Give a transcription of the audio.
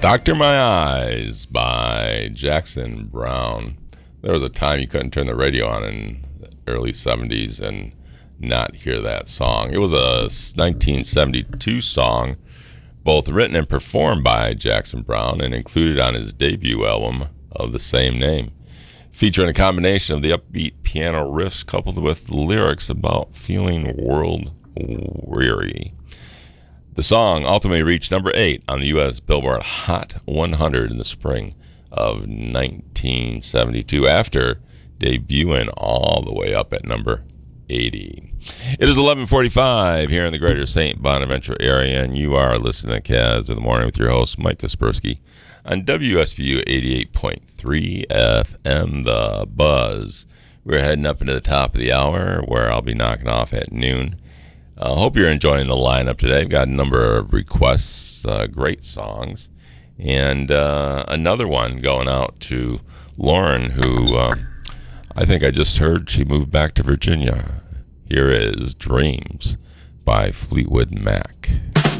Doctor My Eyes by Jackson Browne. There was a time you couldn't turn the radio on in the early 70s and not hear that song. It was a 1972 song, both written and performed by Jackson Browne and included on his debut album of the same name, featuring a combination of the upbeat piano riffs coupled with lyrics about feeling world weary. The song ultimately reached number 8 on the U.S. Billboard Hot 100 in the spring of 1972, after debuting all the way up at number 80. It is 11:45 here in the greater St. Bonaventure area, and you are listening to Kaz in the Morning with your host, Mike Kaspersky, on WSBU 88.3 FM, The Buzz. We're heading up into the top of the hour, where I'll be knocking off at noon. I hope you're enjoying the lineup today. I've got a number of requests, great songs, and another one going out to Lauren, who I think I just heard she moved back to Virginia. Here is Dreams by Fleetwood Mac.